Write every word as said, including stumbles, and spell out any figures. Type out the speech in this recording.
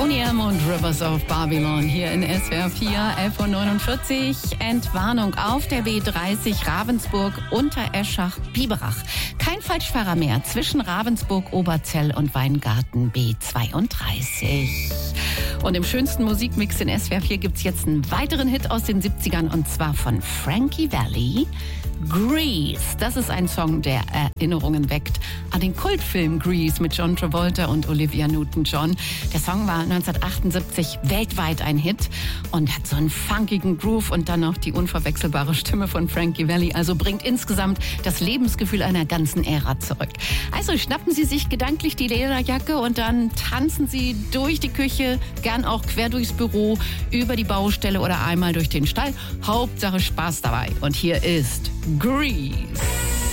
Boney M. und Rivers of Babylon hier in S W R vier, elf Uhr neunundvierzig. Entwarnung auf der B dreißig Ravensburg, Untereschach-Biberach. Kein Falschfahrer mehr zwischen Ravensburg, Oberzell und Weingarten B zweiunddreißig. Und im schönsten Musikmix in S W R vier gibt's jetzt einen weiteren Hit aus den siebzigern und zwar von Frankie Valli. Grease, das ist ein Song, der Erinnerungen weckt an den Kultfilm Grease mit John Travolta und Olivia Newton-John. Der Song war neunzehnhundertachtundsiebzig weltweit ein Hit und hat so einen funkigen Groove und dann noch die unverwechselbare Stimme von Frankie Valli. Also bringt insgesamt das Lebensgefühl einer ganzen Ära zurück. Also schnappen Sie sich gedanklich die Lederjacke und dann tanzen Sie durch die Küche, gern auch quer durchs Büro, über die Baustelle oder einmal durch den Stall. Hauptsache Spaß dabei. Und hier ist Grease.